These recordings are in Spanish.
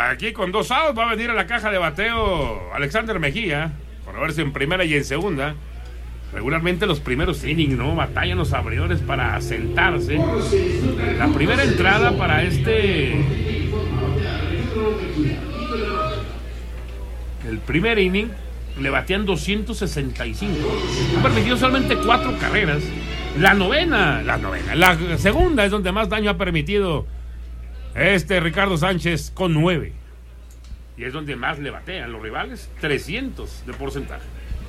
Aquí con 2 outs va a venir a la caja de bateo Alexander Mejía, por verse en primera y en segunda. Regularmente los primeros innings, ¿no? Batallan los abridores para sentarse. La primera entrada para el primer inning le batean 265. Han permitido solamente 4 carreras. La segunda es donde más daño ha permitido Ricardo Sánchez con 9. Y es donde más le batean los rivales, 300 de porcentaje.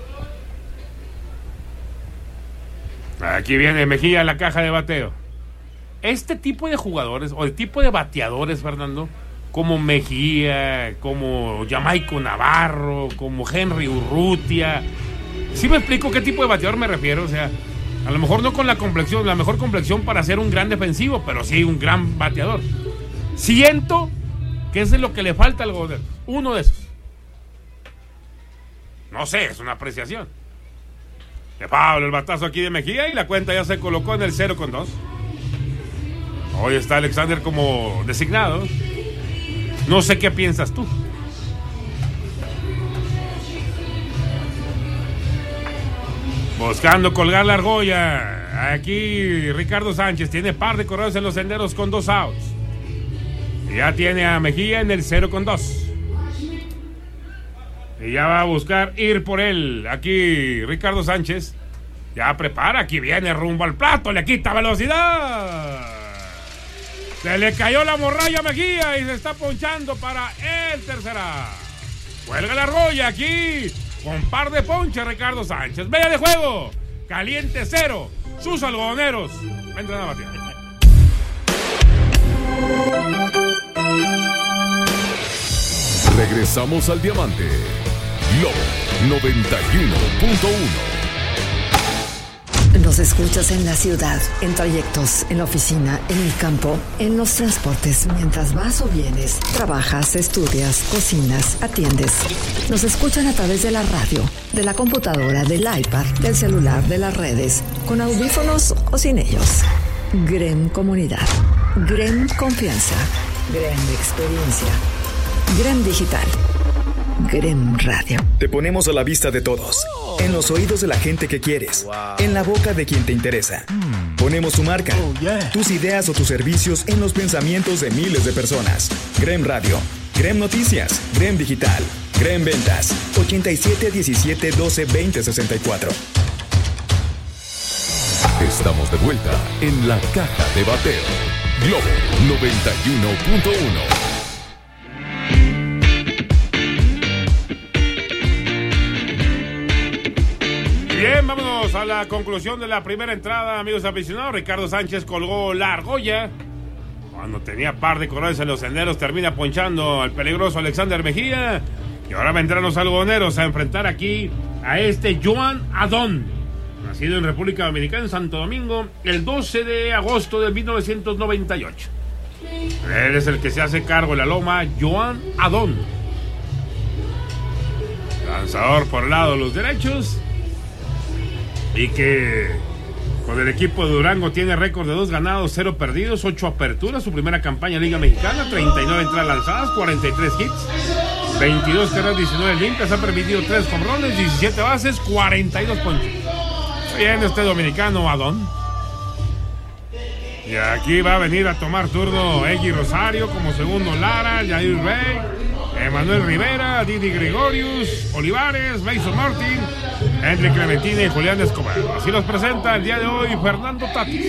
Aquí viene Mejía a la caja de bateo. Este tipo de jugadores, o el tipo de bateadores, Fernando, como Mejía, como Jamaico Navarro, como Henry Urrutia. ¿Sí me explico qué tipo de bateador me refiero? O sea, a lo mejor no con la mejor complexión para ser un gran defensivo, pero sí un gran bateador. Siento que eso es lo que le falta al Golden. Uno de esos. No sé, es una apreciación. De Pablo, el batazo aquí de Mejía y la cuenta ya se colocó en el 0-2. Hoy está Alexander como designado. No sé qué piensas tú. Buscando colgar la argolla. Aquí Ricardo Sánchez tiene par de corredores en los senderos con 2 outs. Y ya tiene a Mejía en el 0-2. Y ya va a buscar ir por él. Aquí Ricardo Sánchez. Ya prepara. Aquí viene rumbo al plato. Le quita velocidad. Se le cayó la morralla a Mejía y se está ponchando para el tercera. Cuelga la argolla aquí. Con par de ponches Ricardo Sánchez. Vaya de juego. Caliente 0. Sus algodoneros entran a batear. Regresamos al diamante. Lobo 91.1. Nos escuchas en la ciudad, en trayectos, en la oficina, en el campo, en los transportes, mientras vas o vienes, trabajas, estudias, cocinas, atiendes. Nos escuchan a través de la radio, de la computadora, del iPad, del celular, de las redes, con audífonos o sin ellos. GREM Comunidad, GREM Confianza, GREM Experiencia, GREM Digital, GREM Radio. Te ponemos a la vista de todos, en los oídos de la gente que quieres, en la boca de quien te interesa. Ponemos tu marca, tus ideas o tus servicios en los pensamientos de miles de personas. GREM Radio, GREM Noticias, GREM Digital, GREM Ventas, 87 17 12 20 64. Estamos de vuelta en la caja de bateo. Globo 91.1. Bien, vámonos a la conclusión de la primera entrada, amigos aficionados. Ricardo Sánchez colgó la argolla. Cuando tenía par de corredores en los senderos, termina ponchando al peligroso Alexander Mejía. Y ahora vendrán los algodoneros a enfrentar aquí a Joan Adón, nacido en República Dominicana, en Santo Domingo, el 12 de agosto de 1998. Él es el que se hace cargo de la loma, Joan Adón. Lanzador por el lado de los derechos. Y que con el equipo de Durango tiene récord de 2 ganados, 0 perdidos, 8 aperturas. Su primera campaña en Liga Mexicana, 39 entradas lanzadas, 43 hits, 22 carreras, 19 limpias. Ha permitido 3 jonrones, 17 bases, 42 ponches. Bien, este dominicano Adón. Y aquí va a venir a tomar turno Eggy Rosario, como segundo Lara, Yair Rey, Emanuel Rivera, Didi Gregorius, Olivares, Mason Martin, Henry Clementina y Julián Escobar. Así los presenta el día de hoy Fernando Tatis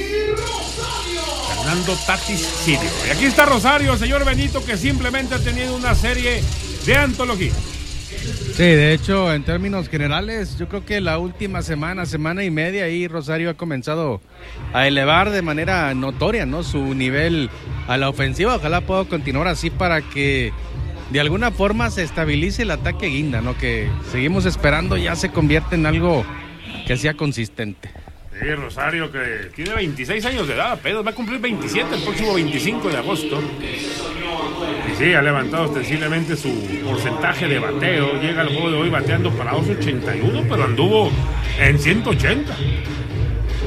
Sirio. Y aquí está Rosario, señor Benito, que simplemente ha tenido una serie de antología. Sí, de hecho, en términos generales, yo creo que la última semana y media ahí Rosario ha comenzado a elevar de manera notoria, ¿no?, su nivel a la ofensiva. Ojalá pueda continuar así para que de alguna forma se estabilice el ataque guinda, ¿no?, que seguimos esperando ya se convierte en algo que sea consistente. Sí, Rosario, que tiene 26 años de edad, apenas va a cumplir 27 el próximo 25 de agosto. Y sí, ha levantado ostensiblemente su porcentaje de bateo. Llega al juego de hoy bateando para 281, pero anduvo en 180.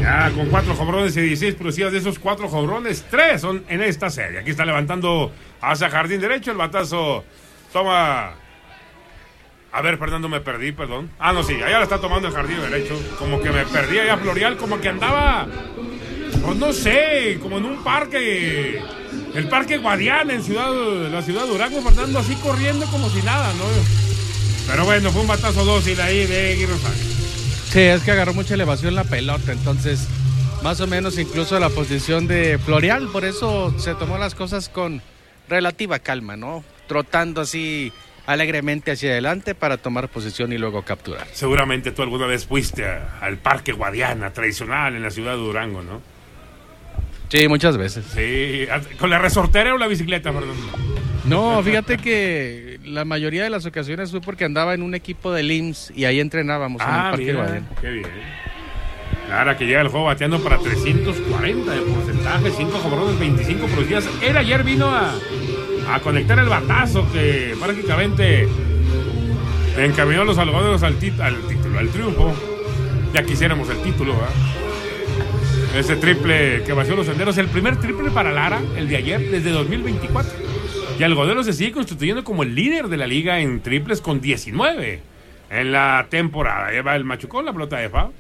Ya con 4 jonrones y 16 producidas. De esos 4 jonrones, 3 son en esta serie. Aquí está levantando hacia jardín derecho. El batazo toma... A ver, Fernando, me perdí, perdón. No, sí, allá la está tomando el jardín derecho. Como que me perdí allá Florial, como que andaba... Pues no sé, como en un parque... El Parque Guadiana en la ciudad de Durango, Fernando, así corriendo como si nada, ¿no? Pero bueno, fue un batazo dócil ahí de Gui Rosario. Sí, es que agarró mucha elevación la pelota, entonces más o menos incluso la posición de Florial, por eso se tomó las cosas con relativa calma, ¿no? Trotando así alegremente hacia adelante para tomar posición y luego capturar. Seguramente tú alguna vez fuiste al Parque Guadiana, tradicional en la ciudad de Durango, ¿no? Sí, muchas veces. Sí, ¿con la resortera o la bicicleta, Fernando? No, fíjate que la mayoría de las ocasiones fue porque andaba en un equipo del IMSS y ahí entrenábamos en el Parque Guadiana. Qué bien. Ahora que llega el juego bateando para 340 de porcentaje, 5 jonrones, 25 producidas. Él ayer vino a conectar el batazo que prácticamente encaminó a los algodoneros al título, al triunfo. Ya quisiéramos el título, ¿verdad? Ese triple que vació los senderos, el primer triple para Lara, el de ayer, desde 2024. Y Algodero se sigue constituyendo como el líder de la liga en triples con 19 en la temporada. Lleva el machucón, la pelota de foul.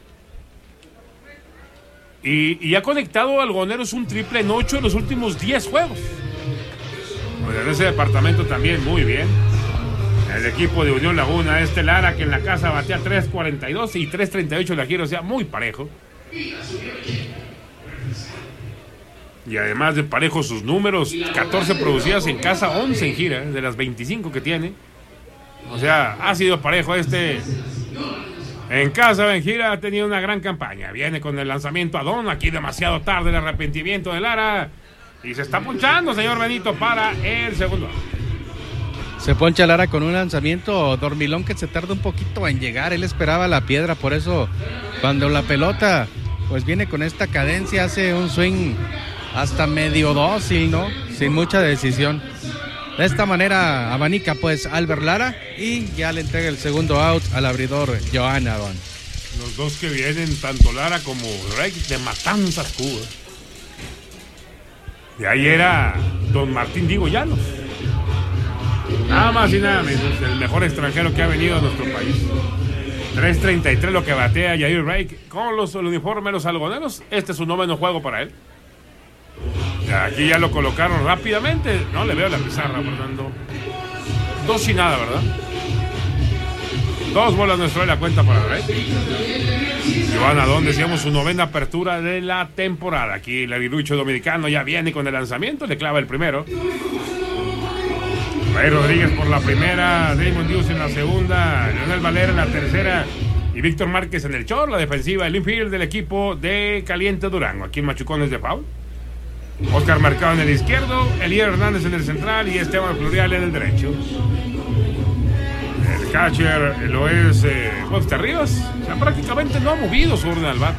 Y ha conectado Algodoneros un triple en 8 de los últimos 10 juegos. Pues en ese departamento también muy bien. El equipo de Unión Laguna, Lara, que en la casa batea 3.42 y 3.38 la gira, o sea, muy parejo. Y además de parejo sus números, 14 producidas en casa, 11 en gira, de las 25 que tiene. O sea, ha sido parejo en casa, en gira, ha tenido una gran campaña. Viene con el lanzamiento a Don, aquí demasiado tarde el arrepentimiento de Lara. Y se está ponchando, señor Benito, para el segundo. Se poncha Lara con un lanzamiento dormilón que se tarda un poquito en llegar. Él esperaba la piedra, por eso cuando la pelota pues viene con esta cadencia, hace un swing hasta medio dócil, ¿no? Sin mucha decisión. De esta manera abanica pues Albert Lara y ya le entrega el segundo out al abridor Joan Adón. Los dos que vienen, tanto Lara como Drake, de Matanzas, Cuba. De ahí era don Martín Diego Llanos. Nada más y nada menos, el mejor extranjero que ha venido a nuestro país. 3.33 lo que batea Yair Drake con el uniforme de los algodoneros. Este es un noveno juego para él. Aquí ya lo colocaron rápidamente. No le veo la pizarra, Fernando. 2 y nada, ¿verdad? 2 bolas nuestro de la cuenta para Drake. Joan Adón, decíamos, su novena apertura de la temporada. Aquí el aguilucho dominicano ya viene con el lanzamiento. Le clava el primero. Ray Rodríguez por la primera, Damon Dios en la segunda, Leonel Valera en la tercera y Víctor Márquez en el short, la defensiva, el infield del equipo de Caliente Durango. Aquí en Machucones de foul. Oscar Mercado en el izquierdo, Elier Hernández en el central y Esteban Florial en el derecho. El catcher lo es Webster Rivas. O sea, prácticamente no ha movido su orden al bat.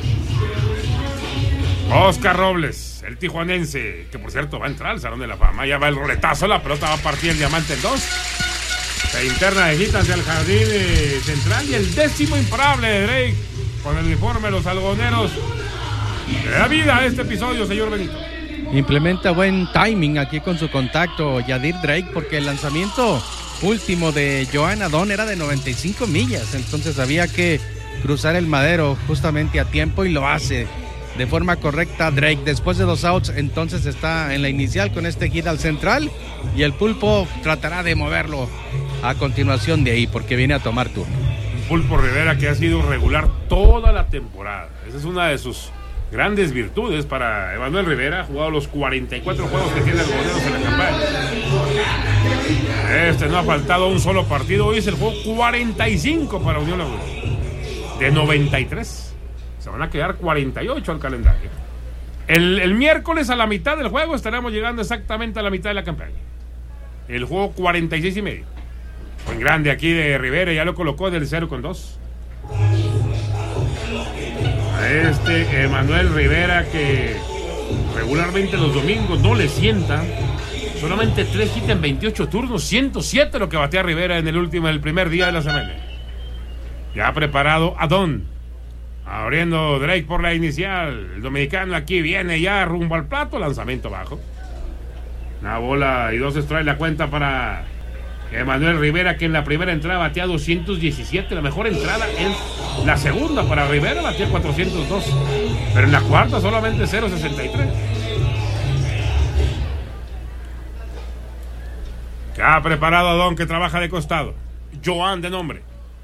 Oscar Robles, el tijuanense, que por cierto va a entrar al Salón de la Fama. Ya va el roletazo, la pelota va a partir el diamante en 2. Se interna de hit hacia el jardín central y el 10º imparable de Drake con el uniforme de los algodoneros. Le da vida a este episodio, señor Benito. Implementa buen timing aquí con su contacto Yadir Drake, porque el lanzamiento último de Joan Adón era de 95 millas, entonces había que cruzar el madero justamente a tiempo y lo hace de forma correcta Drake. Después de 2 outs, entonces está en la inicial con este hit al central y el Pulpo tratará de moverlo a continuación de ahí porque viene a tomar turno. Un Pulpo Rivera que ha sido regular toda la temporada. Esa es una de sus grandes virtudes para Emanuel Rivera. Ha jugado los 44 juegos que tiene el Algodoneros en la campaña. No ha faltado un solo partido. Hoy es el juego 45 para Unión Laguna. De 93. Se van a quedar 48 al calendario. El miércoles a la mitad del juego estaremos llegando exactamente a la mitad de la campaña. El juego 46 y medio. Buen grande aquí de Rivera, ya lo colocó del 0-2. A Emanuel Rivera que regularmente los domingos no le sienta. Solamente 3 hits en 28 turnos, 107 lo que batea Rivera en el primer día de la semana. Ya ha preparado Adón. Abriendo Drake por la inicial. El dominicano aquí viene ya rumbo al plato. Lanzamiento bajo. Una bola y 2 strikes la cuenta para Emanuel Rivera, que en la primera entrada batea 217. La mejor entrada es la segunda para Rivera, batea 402. Pero en la cuarta solamente 0.63. Ya ha preparado a Don, que trabaja de costado. Joan de nombre.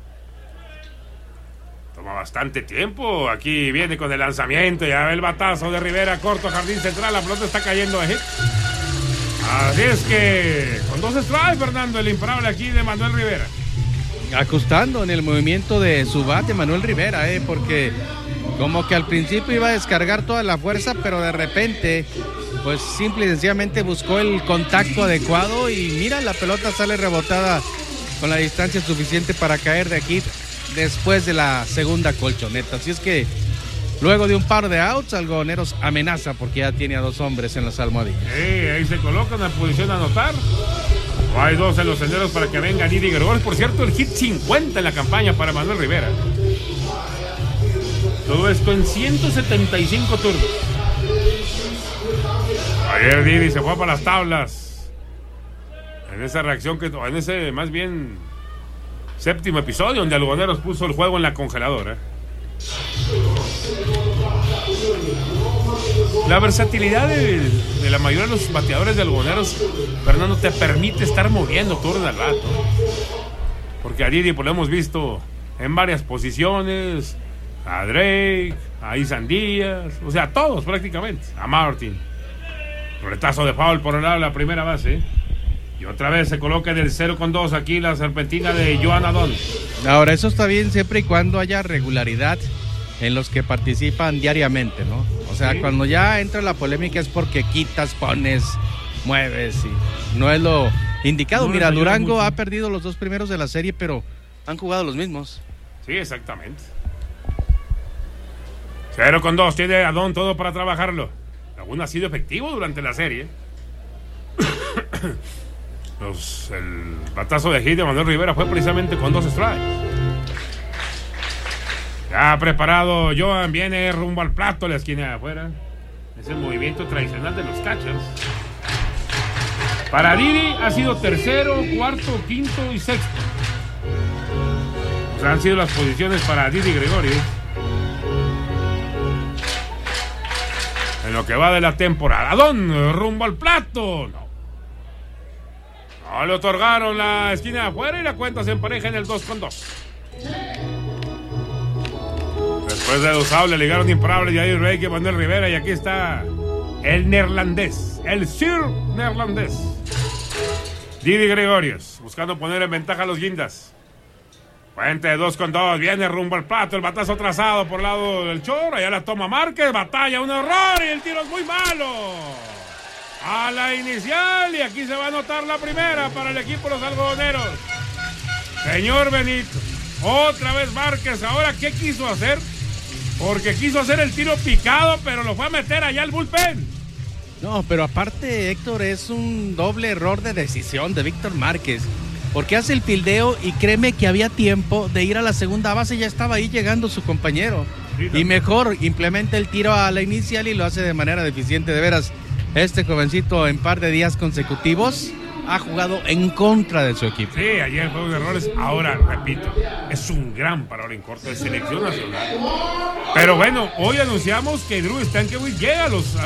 Toma bastante tiempo. Aquí viene con el lanzamiento. Ya ve el batazo de Rivera, corto, jardín central. La pelota está cayendo de hit. Así es que con 2 strikes, Fernando, el imparable aquí de Manuel Rivera. Ajustando en el movimiento de su bate Manuel Rivera, porque como que al principio iba a descargar toda la fuerza, pero de repente, pues simple y sencillamente buscó el contacto adecuado y mira, la pelota sale rebotada con la distancia suficiente para caer de aquí después de la segunda colchoneta. Así es que luego de un par de outs, Algodoneros amenaza porque ya tiene a 2 hombres en las almohadillas. Sí, ahí se colocan en posición a anotar. Hay 2 en los senderos para que venga Didi Gregorios. Por cierto, el hit 50 en la campaña para Manuel Rivera. Todo esto en 175 turnos. Ayer Didi se fue para las tablas. En esa reacción en ese más bien séptimo episodio donde Algodoneros puso el juego en la congeladora. La versatilidad de la mayoría de los bateadores de Algodoneros, Fernando, te permite estar moviendo turno al rato. Porque a Didi pues, lo hemos visto en varias posiciones. A Drake, a Isan Díaz, o sea, a todos prácticamente. A Martin. Retazo de foul por el lado de la primera base. Y otra vez se coloca en el 0-2 aquí la serpentina de Joan Adón. Ahora, eso está bien siempre y cuando haya regularidad en los que participan diariamente, ¿no? O sea, sí. Cuando ya entra la polémica es porque quitas, pones, mueves y no es lo indicado. No, mira, Durango ha perdido los 2 primeros de la serie, pero han jugado los mismos. Sí, exactamente. 0-2, tiene Adón todo para trabajarlo. Aún ha sido efectivo durante la serie. El batazo de hit de Manuel Rivera fue precisamente con 2 strikes. Ya preparado Joan, viene rumbo al plato, la esquina de afuera. Es el movimiento tradicional de los catchers. Para Didi ha sido tercero, cuarto, quinto y sexto. O sea, han sido las posiciones para Didi Gregorios en lo que va de la temporada. Don, rumbo al plato. No le otorgaron la esquina de afuera y la cuenta se empareja en el 2-2. Después de 2 outs le ligaron imparables Jair Drake y Manuel Rivera, y aquí está el neerlandés, el Sir neerlandés, Didi Gregorios, buscando poner en ventaja a los guindas. Cuenta de 2-2, viene rumbo al plato, el batazo trazado por el lado del Chor, allá la toma Márquez, batalla, un error y el tiro es muy malo. A la inicial, y aquí se va a anotar la primera para el equipo de los algodoneros. Señor Benito, otra vez Márquez, ahora ¿qué quiso hacer? Porque quiso hacer el tiro picado, pero lo fue a meter allá al bullpen. No, pero aparte, Héctor, es un doble error de decisión de Víctor Márquez. Porque hace el fildeo y créeme que había tiempo de ir a la segunda base, ya estaba ahí llegando su compañero. Sí, y mejor implementa el tiro a la inicial y lo hace de manera deficiente. De veras, este jovencito en par de días consecutivos ha jugado en contra de su equipo. Sí, ayer fue un error. Ahora, repito, es un gran parador en corto de selección nacional. Pero bueno, hoy anunciamos que Drew Stankiewicz llega a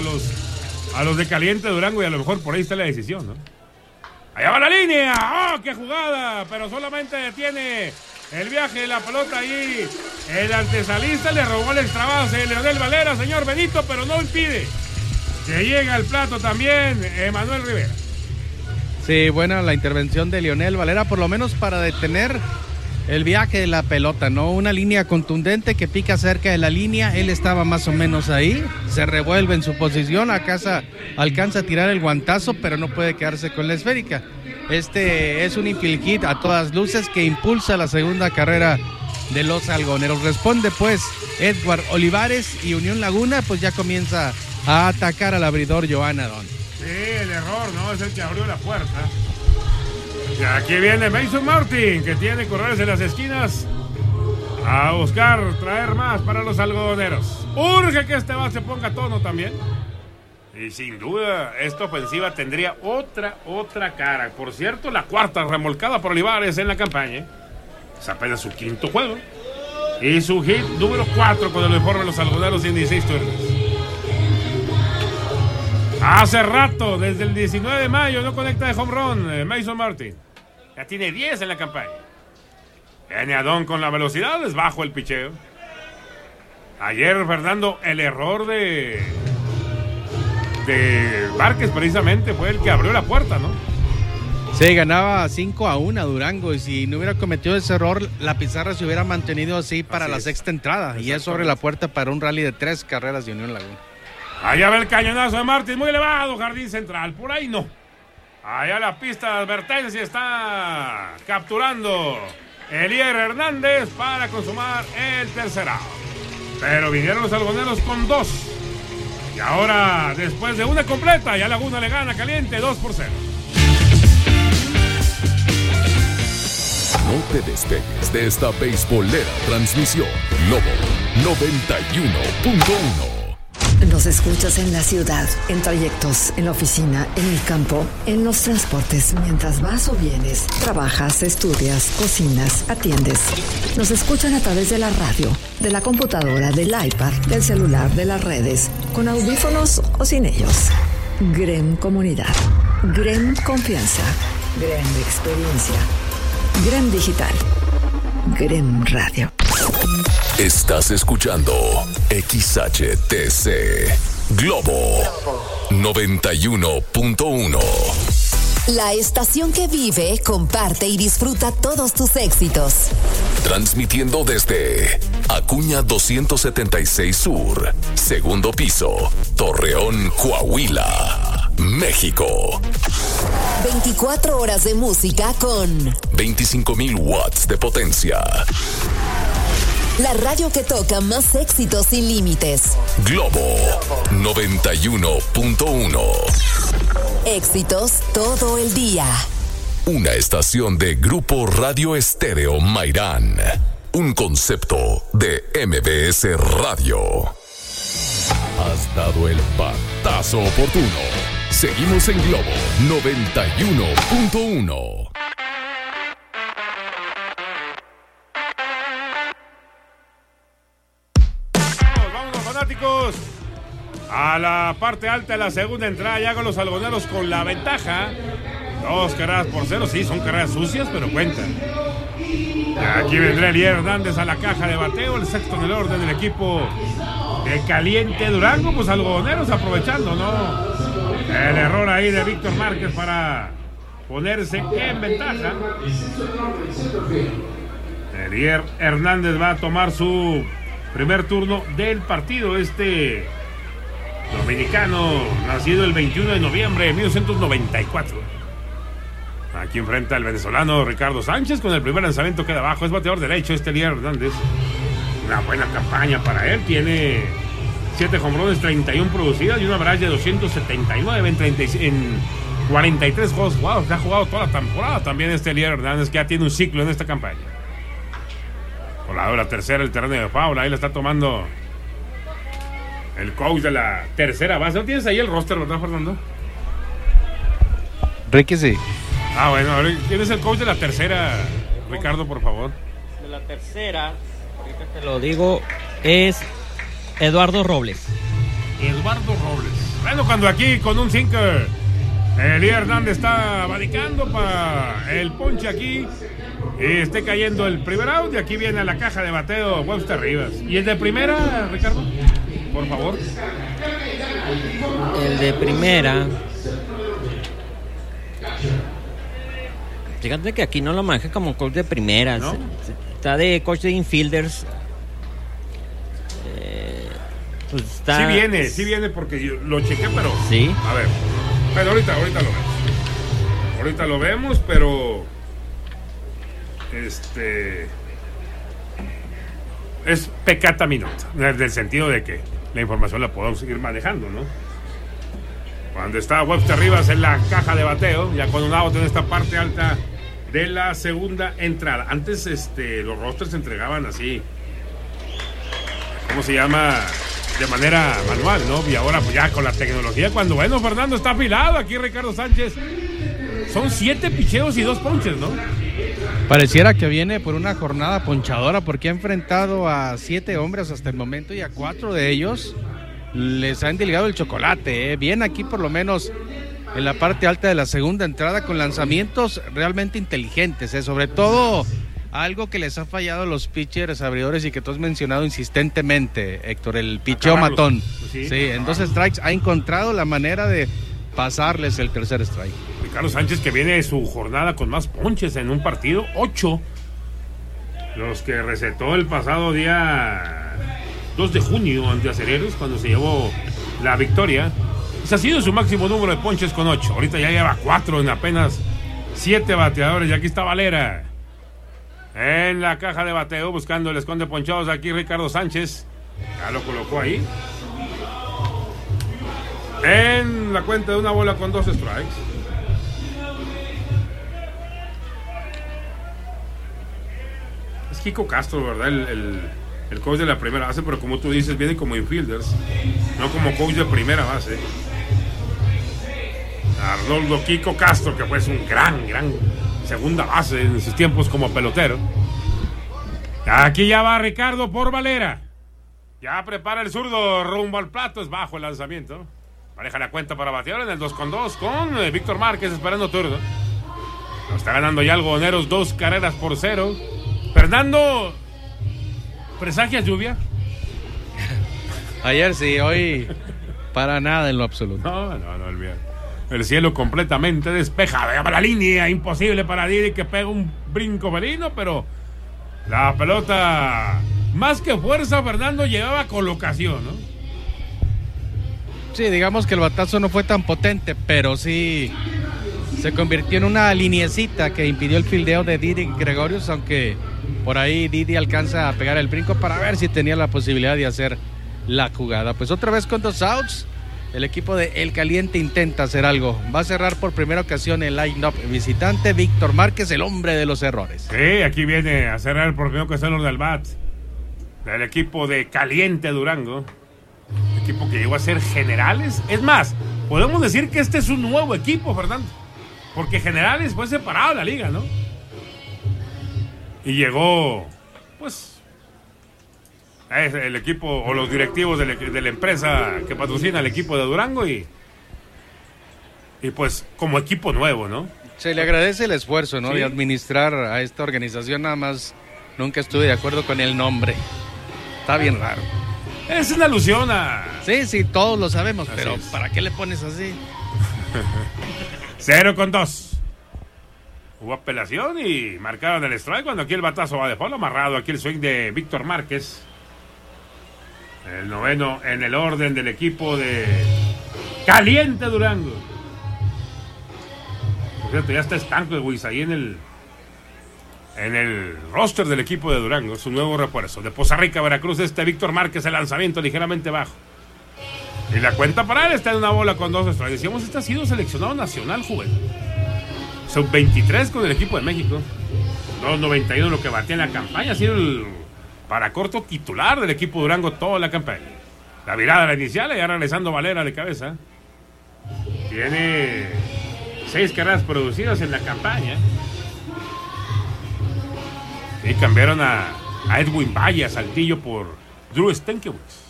los de Caliente Durango, y a lo mejor por ahí está la decisión, ¿no? Allá va la línea. ¡Oh, qué jugada! Pero solamente detiene el viaje de la pelota ahí. El antesalista le robó el extra base, Leonel Valera, señor Benito, pero no impide que llegue al plato también Emanuel Rivera. Sí, buena la intervención de Leonel Valera, por lo menos para detener el viaje de la pelota, ¿no? Una línea contundente que pica cerca de la línea, él estaba más o menos ahí, se revuelve en su posición, alcanza a tirar el guantazo, pero no puede quedarse con la esférica. Este es un infield hit a todas luces que impulsa la segunda carrera de los algodoneros. Responde pues Edward Olivares, y Unión Laguna pues ya comienza a atacar al abridor Joan Adón. Sí, el error, ¿no? Es el que abrió la puerta. Y aquí viene Mason Martin, que tiene corredores en las esquinas. a buscar traer más para los algodoneros. Urge que este bat se ponga a tono también. Y sin duda, esta ofensiva tendría otra cara. Por cierto, la cuarta remolcada por Olivares en la campaña. Es apenas su quinto juego. Y su hit número 4 con el uniforme de los algodoneros en 16 turnos. Hace rato, desde el 19 de mayo, no conecta de home run Mason Martin. Ya tiene 10 en la campaña. Viene Adón con la velocidad, es bajo el picheo. Ayer, Fernando, el error de Márquez precisamente fue el que abrió la puerta, ¿no? Sí, ganaba 5-1 a Durango, y si no hubiera cometido ese error, la pizarra se hubiera mantenido así para la sexta entrada, y es sobre la puerta para un rally de 3 carreras de Unión Laguna. Allá va el cañonazo de Martín, muy elevado, jardín central, por ahí no. Allá la pista de advertencia está capturando Elier Hernández para consumar el tercer out. Pero vinieron los algodoneros con 2. Y ahora, después de una completa, ya Laguna le gana caliente 2-0. No te despegues de esta beisbolera transmisión. Globo 91.1. Nos escuchas en la ciudad, en trayectos, en la oficina, en el campo, en los transportes, mientras vas o vienes, trabajas, estudias, cocinas, atiendes. Nos escuchan a través de la radio, de la computadora, del iPad, del celular, de las redes, con audífonos o sin ellos. GREM Comunidad, GREM Confianza, GREM Experiencia, GREM Digital, GREM Radio. Estás escuchando XHTC Globo 91.1. La estación que vive, comparte y disfruta todos tus éxitos. Transmitiendo desde Acuña 276 Sur, segundo piso, Torreón, Coahuila, México. 24 horas de música con 25,000 watts de potencia. La radio que toca más éxitos sin límites. Globo 91.1. Éxitos todo el día. Una estación de Grupo Radio Estéreo Mairán. Un concepto de MBS Radio. Has dado el patazo oportuno. Seguimos en Globo 91.1. A la parte alta de la segunda entrada, ya con los algodoneros con la ventaja. 2-0. Sí, son carreras sucias, pero cuentan. Aquí vendrá Elier Hernández a la caja de bateo, el sexto en el orden del equipo de Caliente Durango. Pues algodoneros aprovechando, ¿no? El error ahí de Víctor Márquez para ponerse en ventaja. Elier Hernández va a tomar su primer turno del partido. Este dominicano, nacido el 21 de noviembre de 1994. Aquí enfrenta al venezolano Ricardo Sánchez. Con el primer lanzamiento queda abajo. Es bateador derecho este Elier Hernández. Una buena campaña para él. Tiene 7 jonrones, 31 producidas y una average de 279 en 43 juegos jugados. Ha jugado toda la temporada también este Elier Hernández, que ya tiene un ciclo en esta campaña. Por lado de la tercera, el terreno de foul. Ahí la está tomando el coach de la tercera base. ¿No tienes ahí el roster, verdad, Fernando? Ricky, sí. Ah, bueno, ¿quién es el coach de la tercera, Ricardo, por favor? De la tercera, ahorita te lo digo, es Eduardo Robles. Eduardo Robles. Bueno, cuando aquí con un sinker Elier Hernández está abanicando para el ponche aquí y esté cayendo el primer out, y aquí viene a la caja de bateo Webster Rivas. ¿Y el de primera, Ricardo? Por favor. El de primera. Fíjate que aquí no lo maneja como coach de primera, ¿no? Está de coach de infielders. Pues está... Sí viene porque yo lo chequé, pero... Sí. A ver, pero ahorita lo vemos. Ahorita lo vemos, pero... es peccata minuta, en el sentido de que la información la podemos seguir manejando, ¿no? Cuando está Webster Rivas en la caja de bateo, ya con un out en esta parte alta de la segunda entrada. Antes los rosters se entregaban así ¿cómo se llama? De manera manual, ¿no? Y ahora pues ya con la tecnología, cuando bueno, Fernando está afilado aquí Ricardo Sánchez. Son 7 picheos y 2 ponches, ¿no? Pareciera que viene por una jornada ponchadora porque ha enfrentado a 7 hombres hasta el momento y a 4 de ellos les ha endilgado el chocolate, ¿eh? Bien aquí por lo menos en la parte alta de la segunda entrada con lanzamientos realmente inteligentes, ¿eh? Sobre todo algo que les ha fallado a los pitchers abridores y que tú has mencionado insistentemente, Héctor, el picheo matón. Sí, en 2 strikes ha encontrado la manera de pasarles el tercer strike. Ricardo Sánchez, que viene de su jornada con más ponches en un partido, 8. Los que recetó el pasado día 2 de junio ante Acereros, cuando se llevó la victoria. Ese ha sido su máximo número de ponches con 8. Ahorita ya lleva 4 en apenas 7 bateadores. Y aquí está Valera en la caja de bateo buscando el esconde ponchados. Aquí Ricardo Sánchez ya lo colocó ahí en la cuenta de una bola con 2 strikes. Es Kiko Castro, ¿verdad? El coach de la primera base, pero como tú dices, viene como infielders, no como coach de primera base. Arnoldo Kiko Castro, que fue un gran segunda base en sus tiempos como pelotero. Aquí ya va Ricardo por Valera. Ya prepara el zurdo rumbo al plato, es bajo el lanzamiento. Pareja la cuenta para batear en el 2-2 con Víctor Márquez esperando turno. Lo está ganando ya Algodoneros 2-0. Fernando, ¿presagias lluvia? Ayer sí, hoy para nada en lo absoluto. No, olvídate. El cielo completamente despejado. La línea imposible para Didi, que pega un brinco felino, pero la pelota, más que fuerza, Fernando, llevaba colocación, ¿no? Sí, digamos que el batazo no fue tan potente, pero sí se convirtió en una liniecita que impidió el fildeo de Didi Gregorius, aunque por ahí Didi alcanza a pegar el brinco para ver si tenía la posibilidad de hacer la jugada. Pues otra vez con 2 outs, el equipo de El Caliente intenta hacer algo. Va a cerrar por primera ocasión el line-up visitante Víctor Márquez, el hombre de los errores. Sí, aquí viene a cerrar por primera ocasión los del bat del equipo de Caliente Durango. Equipo que llegó a ser generales. Es más, podemos decir que este es un nuevo equipo, Fernando, porque generales fue separado de la liga, ¿no? Y llegó, pues, el equipo o los directivos de la empresa que patrocina el equipo de Durango y pues como equipo nuevo, ¿no? Se le agradece el esfuerzo, ¿no? Sí. De administrar a esta organización, nada más nunca estuve de acuerdo con el nombre. Está bien raro. Es una alusión a... Sí, todos lo sabemos, así pero es. ¿Para qué le pones así? 0-2. Hubo apelación y marcaron el strike cuando aquí el batazo va de foul, amarrado aquí el swing de Víctor Márquez. El 9º en el orden del equipo de Caliente Durango. Por cierto, ya está Estanco de Huizaí en el roster del equipo de Durango, su nuevo refuerzo. De Poza Rica, Veracruz, Víctor Márquez, el lanzamiento ligeramente bajo. Y la cuenta para él está en una bola con 2 strikes. Decíamos, este ha sido seleccionado nacional juvenil. Sub-23 con el equipo de México. 2.91 lo que batía en la campaña. Ha sido el para corto titular del equipo de Durango toda la campaña. La virada a la inicial, ya regresando Valera de cabeza. Tiene 6 carreras producidas en la campaña. Y cambiaron a Edwin Valle, a Saltillo, por Drew Stankiewicz.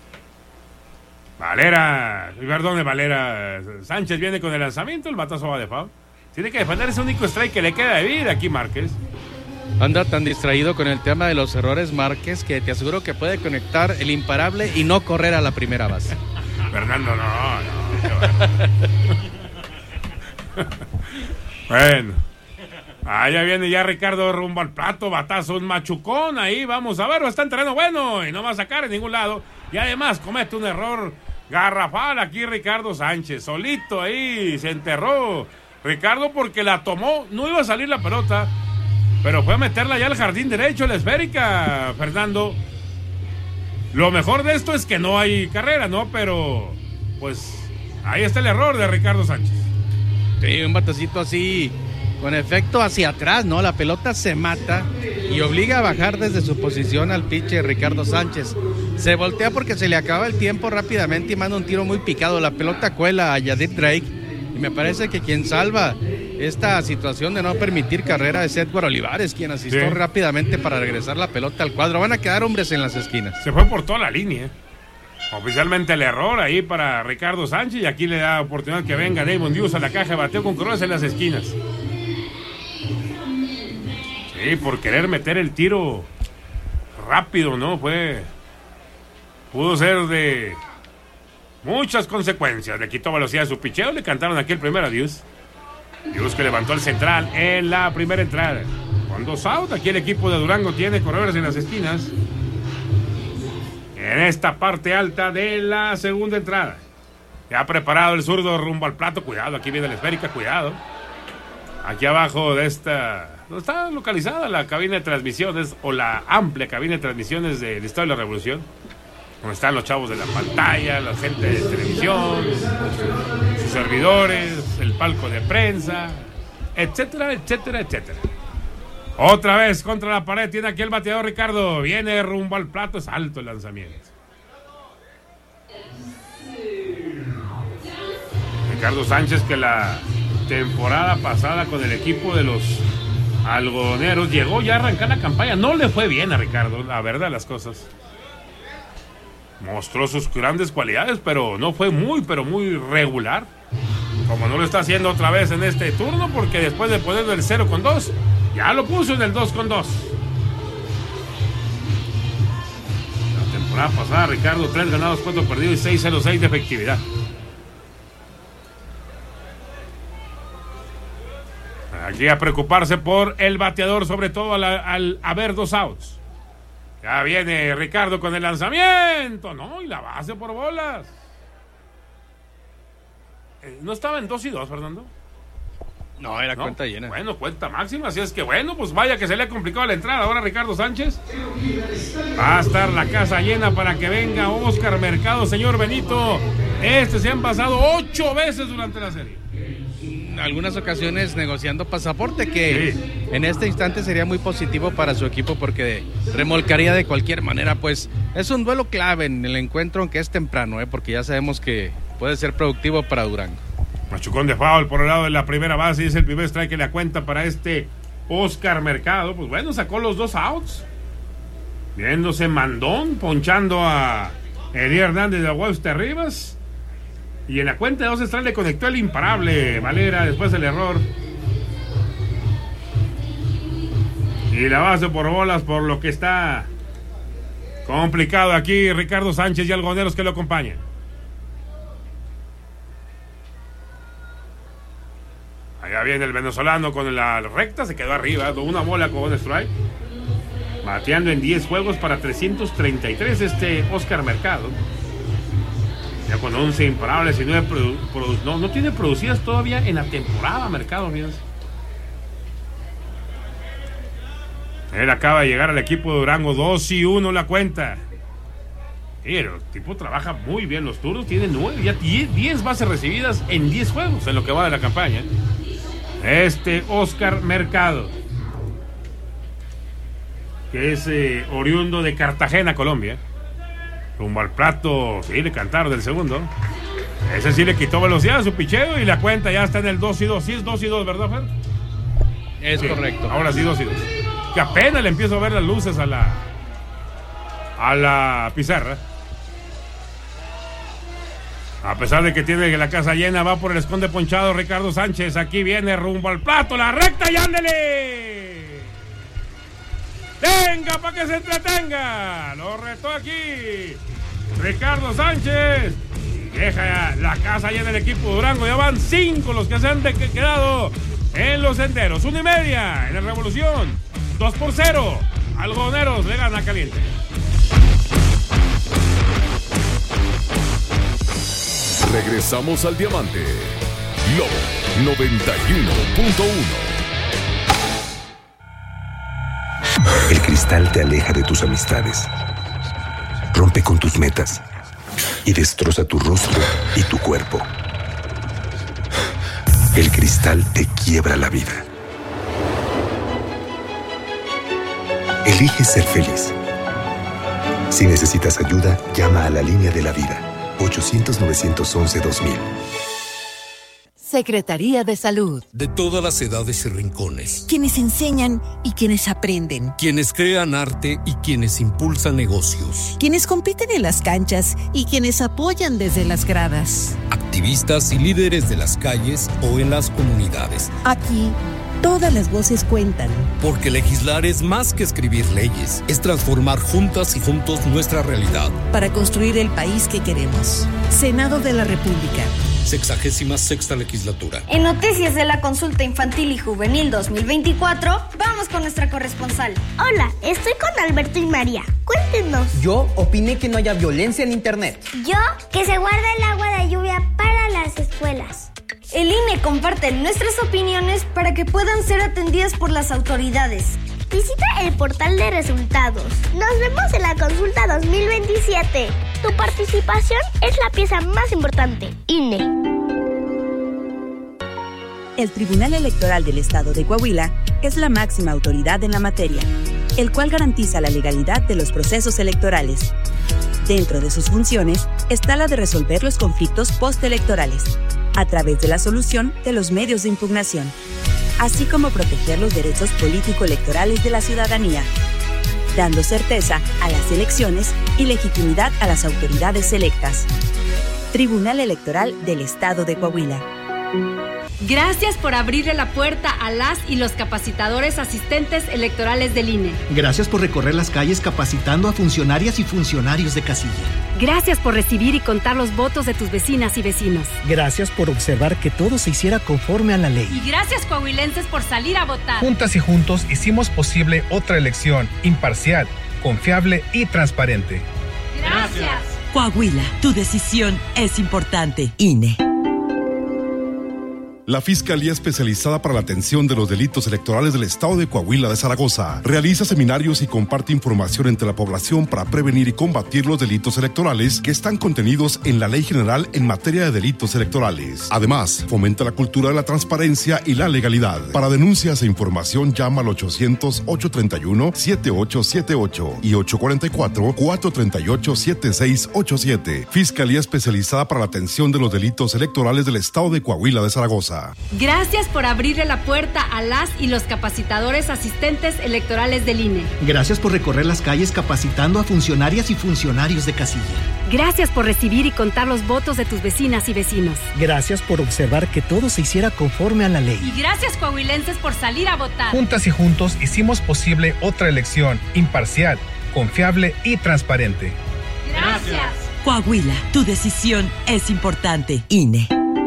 Valera Sánchez viene con el lanzamiento, el batazo va de foul. Tiene que defender ese único strike que le queda de vida aquí Márquez. Anda tan distraído con el tema de los errores Márquez que te aseguro que puede conectar el imparable y no correr a la primera base. Fernando, no. Bueno. Allá viene ya Ricardo rumbo al plato, batazo, un machucón, ahí vamos a ver, está en terreno bueno y no va a sacar en ningún lado. Y además comete un error garrafal aquí Ricardo Sánchez, solito ahí se enterró Ricardo porque la tomó, no iba a salir la pelota, pero fue a meterla ya al jardín derecho, la esférica, Fernando. Lo mejor de esto es que no hay carrera, ¿no? Pero, pues, ahí está el error de Ricardo Sánchez. Sí, un batacito así, con efecto hacia atrás, ¿no? La pelota se mata y obliga a bajar desde su posición al pitcher Ricardo Sánchez. Se voltea porque se le acaba el tiempo rápidamente y manda un tiro muy picado. La pelota cuela a Yadid Drake y me parece que quien salva esta situación de no permitir carrera es Edward Olivares, quien asistió rápidamente para regresar la pelota al cuadro. Van a quedar hombres en las esquinas. Se fue por toda la línea. Oficialmente el error ahí para Ricardo Sánchez y aquí le da oportunidad que venga Damon Dios a la caja de bateo con Corona en las esquinas. Sí, por querer meter el tiro rápido, ¿no? Pudo ser de muchas consecuencias. Le quitó velocidad a su picheo, le cantaron aquí el primer adiós. Dios que levantó el central en la primera entrada. Con 2 outs, aquí el equipo de Durango tiene corredores en las esquinas. En esta parte alta de la segunda entrada. Ya preparado el zurdo rumbo al plato. Cuidado, aquí viene la esférica, cuidado. Aquí abajo de esta... ¿Dónde está localizada la cabina de transmisiones? O la amplia cabina de transmisiones del Estadio de la Revolución. Donde están los chavos de la pantalla, la gente de televisión, sus servidores, el palco de prensa, etcétera, etcétera, etcétera. Otra vez contra la pared, tiene aquí el bateador Ricardo. Viene rumbo al plato, es alto el lanzamiento. Ricardo Sánchez, que la temporada pasada con el equipo de los algodoneros llegó ya a arrancar la campaña. No le fue bien a Ricardo, la verdad las cosas. Mostró sus grandes cualidades, pero no fue muy regular. Como no lo está haciendo otra vez en este turno, porque después de ponerlo el 0-2, ya lo puso en el 2-2. La temporada pasada, Ricardo, 3 ganados, 4 perdidos y 6.06 de efectividad. Aquí a preocuparse por el bateador, sobre todo al haber 2 outs. Ya viene Ricardo con el lanzamiento, ¿no? Y la base por bolas. ¿No estaba en 2-2, Fernando? No, era cuenta llena. Bueno, cuenta máxima, así es que bueno, pues vaya que se le ha complicado la entrada. Ahora Ricardo Sánchez. Va a estar la casa llena para que venga Oscar Mercado, señor Benito. Se han pasado 8 veces durante la serie. Algunas ocasiones negociando pasaporte, que en este instante sería muy positivo para su equipo porque remolcaría de cualquier manera. Pues es un duelo clave en el encuentro, aunque es temprano, porque ya sabemos que puede ser productivo para Durango. Machucón de foul por el lado de la primera base y es el primer strike que le cuenta para Oscar Mercado. Pues bueno, sacó los 2 outs, viéndose mandón, ponchando a Eli Hernández de Webster Rivas. Y en la cuenta de 2 strikes le conectó el imparable Valera después del error. Y la base por bolas, por lo que está complicado aquí Ricardo Sánchez y algodoneros que lo acompañan. Allá viene el venezolano con la recta, se quedó arriba, una bola con un strike. Bateando en 10 juegos para 333 Oscar Mercado. Ya con 11 imparables y 9 no tiene producidas todavía en la temporada Mercado, fíjense. Él acaba de llegar al equipo de Durango, 2-1 la cuenta. Pero el tipo trabaja muy bien los turnos, tiene 9, ya 10 bases recibidas en 10 juegos en lo que va de la campaña. Oscar Mercado, que es oriundo de Cartagena, Colombia. Rumbo al plato, sí, le cantaron del segundo. Ese sí le quitó velocidad a su picheo y la cuenta ya está en el 2-2. Sí es 2-2, ¿verdad, Fer? Es correcto. Ahora sí, 2-2. Que apenas le empiezo a ver las luces a la pizarra. A pesar de que tiene la casa llena, va por el esconde ponchado Ricardo Sánchez. Aquí viene rumbo al plato, la recta y ándele. Venga para que se entretenga. Lo retó aquí Ricardo Sánchez. Deja la casa llena del equipo de Durango. Ya van 5 los que se han quedado en los senderos. 1:30 en la Revolución. 2-0. Algodoneros le gana caliente. Regresamos al diamante. Lobo 91.1. El cristal te aleja de tus amistades, rompe con tus metas y destroza tu rostro y tu cuerpo. El cristal te quiebra la vida. Elige ser feliz. Si necesitas ayuda, llama a la línea de la vida. 800-911-2000. Secretaría de Salud. De todas las edades y rincones. Quienes enseñan y quienes aprenden. Quienes crean arte y quienes impulsan negocios. Quienes compiten en las canchas y quienes apoyan desde las gradas. Activistas y líderes de las calles o en las comunidades. Aquí, todas las voces cuentan. Porque legislar es más que escribir leyes. Es transformar juntas y juntos nuestra realidad. Para construir el país que queremos. Senado de la República. 66ª legislatura. En noticias de la consulta infantil y juvenil 2024, vamos con nuestra corresponsal. Hola, estoy con Alberto y María. Cuéntenos. Yo opiné que no haya violencia en internet. Yo, que se guarde el agua de lluvia para las escuelas. El INE comparte nuestras opiniones para que puedan ser atendidas por las autoridades. Visita el portal de resultados. Nos vemos en la consulta 2027. Tu participación es la pieza más importante. INE. El Tribunal Electoral del Estado de Coahuila es la máxima autoridad en la materia, el cual garantiza la legalidad de los procesos electorales. Dentro de sus funciones está la de resolver los conflictos postelectorales, a través de la solución de los medios de impugnación, así como proteger los derechos político-electorales de la ciudadanía, dando certeza a las elecciones y legitimidad a las autoridades electas. Tribunal Electoral del Estado de Coahuila. Gracias por abrirle la puerta a las y los capacitadores asistentes electorales del INE. Gracias por recorrer las calles capacitando a funcionarias y funcionarios de casilla. Gracias por recibir y contar los votos de tus vecinas y vecinos. Gracias por observar que todo se hiciera conforme a la ley. Y gracias, coahuilenses, por salir a votar. Juntas y juntos hicimos posible otra elección imparcial, confiable y transparente. Gracias. Coahuila, tu decisión es importante. INE. La Fiscalía Especializada para la Atención de los Delitos Electorales del Estado de Coahuila de Zaragoza realiza seminarios y comparte información entre la población para prevenir y combatir los delitos electorales que están contenidos en la Ley General en materia de delitos electorales. Además, fomenta la cultura de la transparencia y la legalidad. Para denuncias e información, llama al 800-831-7878 y 844-438-7687. Fiscalía Especializada para la Atención de los Delitos Electorales del Estado de Coahuila de Zaragoza. Gracias por abrirle la puerta a las y los capacitadores asistentes electorales del INE. Gracias por recorrer las calles capacitando a funcionarias y funcionarios de casilla. Gracias por recibir y contar los votos de tus vecinas y vecinos. Gracias por observar que todo se hiciera conforme a la ley. Y gracias, coahuilenses, por salir a votar. Juntas y juntos hicimos posible otra elección imparcial, confiable y transparente. Gracias. Coahuila, tu decisión es importante. INE.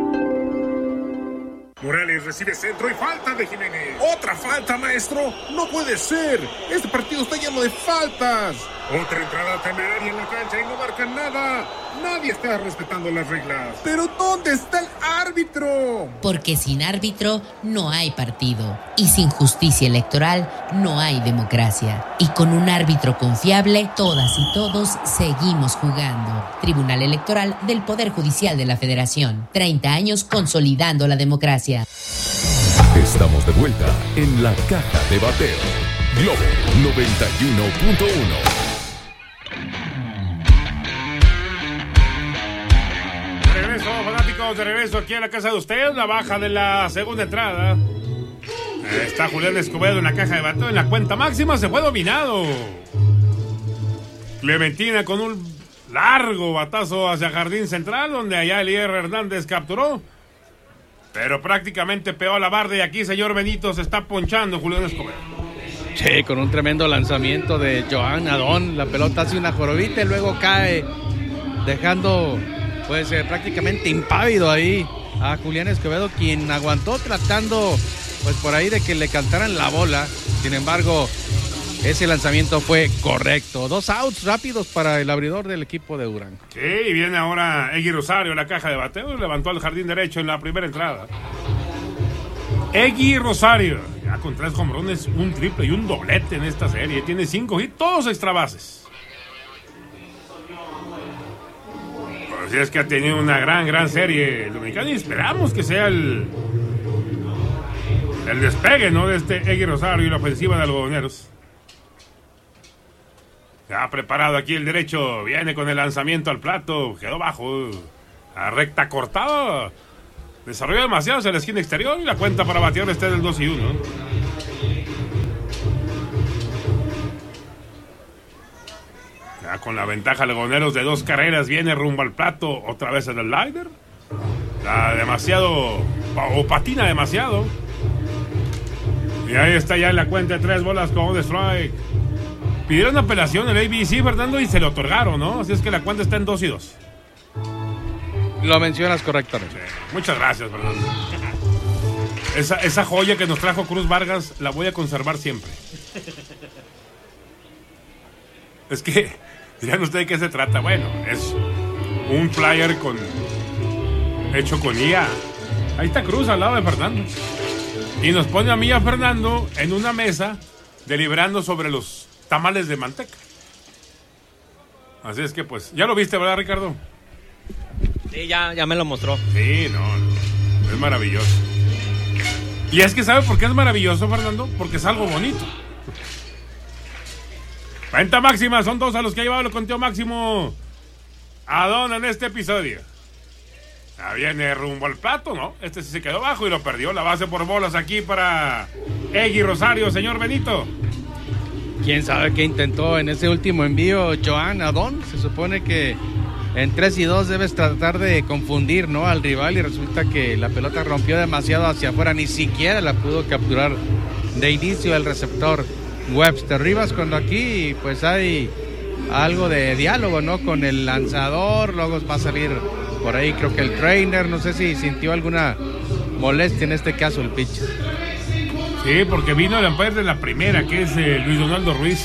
Morales recibe centro y falta de Jiménez. ¡Otra falta, maestro! ¡No puede ser! ¡Este partido está lleno de faltas! Otra entrada temeraria en la cancha y no marcan nada. Nadie está respetando las reglas. ¿Pero dónde está el árbitro? Porque sin árbitro no hay partido. Y sin justicia electoral no hay democracia. Y con un árbitro confiable, todas y todos seguimos jugando. Tribunal Electoral del Poder Judicial de la Federación. 30 años consolidando la democracia. Estamos de vuelta en la Caja de Bateo. Globo 91.1. Fanáticos, de regreso aquí a la casa de usted, la baja de la segunda entrada. Está Julián Escobedo en la caja de bateo, en la cuenta máxima, se fue dominado. Clementina con un largo batazo hacia Jardín Central, donde allá Elier Hernández capturó. Pero prácticamente pegó a la barda y aquí, señor Benito, se está ponchando Julián Escobedo. Sí, con un tremendo lanzamiento de Joan Adón, la pelota hace una jorobita y luego cae, dejando pues prácticamente impávido ahí a Julián Escobedo, quien aguantó tratando pues por ahí de que le cantaran la bola. Sin embargo, ese lanzamiento fue correcto. 2 outs rápidos para el abridor del equipo de Durango. Sí, y viene ahora Egui Rosario en la caja de bateo, levantó al jardín derecho en la primera entrada. Egui Rosario, ya con 3 jonrones, un triple y un doblete en esta serie. Tiene 5 hits, todos extra bases. Así es que ha tenido una gran serie el dominicano y esperamos que sea el despegue, ¿no?, de este Egui Rosario y la ofensiva de algodoneros. Ya preparado aquí el derecho. Viene con el lanzamiento al plato. Quedó bajo. A recta cortada. Desarrolló demasiado hacia la esquina exterior. Y la cuenta para bateador está del 2-1. Ya con la ventaja algodoneros de 2 carreras. Viene rumbo al plato. Otra vez en el slider. Está demasiado. O patina demasiado. Y ahí está ya en la cuenta de 3 bolas con un strike. Pidieron apelación el ABC, Fernando, y se lo otorgaron, ¿no? Así es que la cuenta está en 2-2. Lo mencionas correctamente. Sí. Muchas gracias, Fernando. Esa joya que nos trajo Cruz Vargas la voy a conservar siempre. Es que, dirán ustedes de qué se trata. Bueno, es un flyer hecho con IA. Ahí está Cruz al lado de Fernando. Y nos pone a mí y a Fernando en una mesa deliberando sobre los tamales de manteca. Así es que pues, ya lo viste, ¿verdad, Ricardo? Sí, ya me lo mostró. Sí, no, es maravilloso. Y es que ¿sabe por qué es maravilloso, Fernando? Porque es algo bonito. Venta máxima, son 2 a los que ha llevado el conteo máximo Adón en este episodio. Ya viene rumbo al plato, ¿no? Este sí se quedó bajo y lo perdió. La base por bolas aquí para Egui Rosario, señor Benito. ¿Quién sabe qué intentó en ese último envío Joan Adón? Se supone que en 3-2 debes tratar de confundir, ¿no?, al rival, y resulta que la pelota rompió demasiado hacia afuera. Ni siquiera la pudo capturar de inicio el receptor Webster Rivas, cuando aquí pues hay algo de diálogo, ¿no?, con el lanzador. Luego va a salir por ahí, creo que el trainer, no sé si sintió alguna molestia en este caso el pitcher. Sí, porque vino el umpire de la primera, que es Luis Donaldo Ruiz.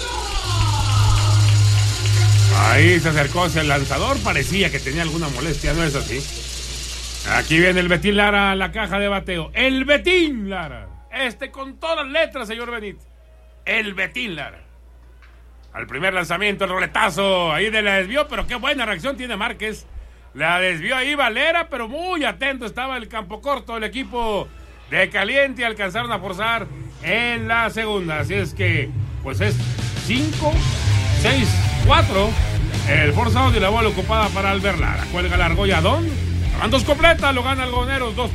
Ahí se acercó hacia el lanzador, parecía que tenía alguna molestia, ¿no es así? Aquí viene el Betín Lara a la caja de bateo. El Betín Lara. Con todas las letras, señor Benito. El Betín Lara. Al primer lanzamiento, el roletazo. Ahí la desvió, pero qué buena reacción tiene Márquez. La desvió ahí Valera, pero muy atento estaba el campo corto del equipo de Caliente y alcanzaron a forzar en la segunda. Así es que, pues es 5, 6, 4. El forzado de la bola ocupada para Albert Lara. Cuelga la argolla Adón. La van 2 completa, lo gana Algodoneros 2-0.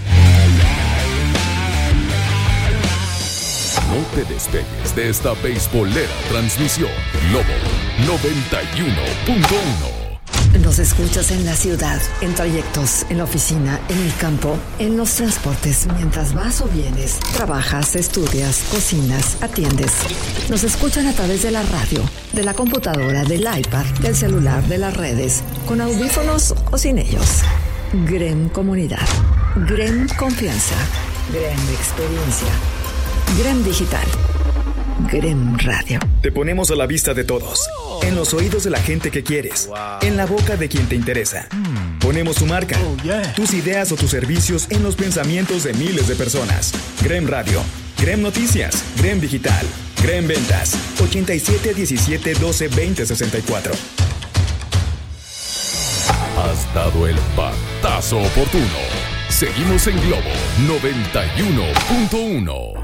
No te despegues de esta beisbolera transmisión. Globo 91.1. Nos escuchas en la ciudad, en trayectos, en la oficina, en el campo, en los transportes, mientras vas o vienes, trabajas, estudias, cocinas, atiendes. Nos escuchan a través de la radio, de la computadora, del iPad, del celular, de las redes, con audífonos o sin ellos. GREM Comunidad, GREM Confianza, GREM Experiencia, GREM Digital, GREM Radio. Te ponemos a la vista de todos, en los oídos de la gente que quieres, en la boca de quien te interesa. Ponemos tu marca, tus ideas o tus servicios en los pensamientos de miles de personas. GREM Radio, GREM Noticias, GREM Digital, GREM Ventas, 87 17 12 20 64. Has dado el patazo oportuno. Seguimos en Globo 91.1.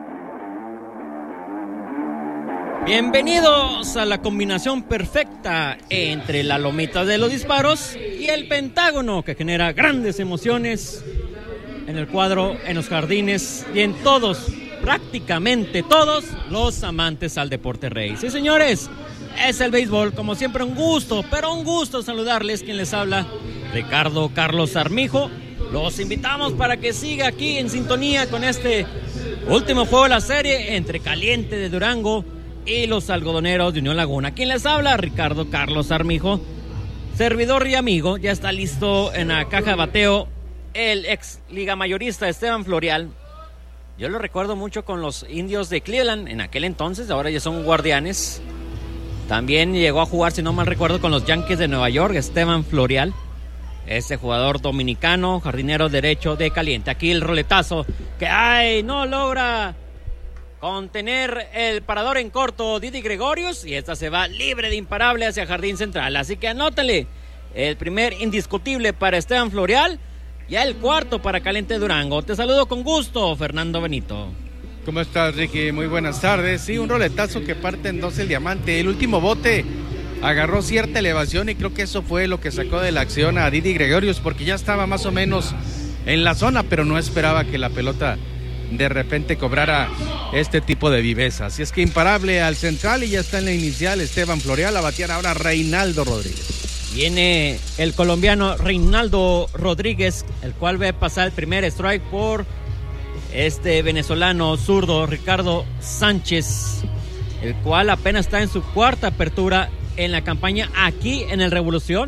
Bienvenidos a la combinación perfecta entre la lomita de los disparos y el pentágono, que genera grandes emociones en el cuadro, en los jardines y en todos, prácticamente todos los amantes al deporte rey. Sí, señores, es el béisbol. Como siempre, un gusto, pero un gusto saludarles. Quien les habla, Ricardo Carlos Armijo. Los invitamos para que siga aquí en sintonía con este último juego de la serie entre Caliente de Durango y los Algodoneros de Unión Laguna. Quien les habla, Ricardo Carlos Armijo, servidor y amigo. Ya está listo en la caja de bateo el ex liga mayorista Esteban Florial. Yo lo recuerdo mucho con los Indios de Cleveland en aquel entonces, ahora ya son Guardianes. También llegó a jugar, si no mal recuerdo, con los Yankees de Nueva York, Esteban Florial. Este jugador dominicano, jardinero derecho de Caliente. Aquí el roletazo que no logra contener el parador en corto Didi Gregorius, y esta se va libre de imparable hacia jardín central. Así que anótale el primer indiscutible para Esteban Florial, ya el cuarto para Caliente Durango. Te saludo con gusto, Fernando Benito. ¿Cómo estás, Ricky? Muy buenas tardes. Sí, un roletazo que parte en dos el diamante. El último bote agarró cierta elevación y creo que eso fue lo que sacó de la acción a Didi Gregorius, porque ya estaba más o menos en la zona, pero no esperaba que la pelota de repente cobrara este tipo de viveza. Así es que imparable al central y ya está en la inicial Esteban Florial, a batear ahora Reinaldo Rodríguez. Viene el colombiano Reinaldo Rodríguez, el cual ve pasar el primer strike por este venezolano zurdo Ricardo Sánchez, el cual apenas está en su cuarta apertura en la campaña aquí en el Revolución.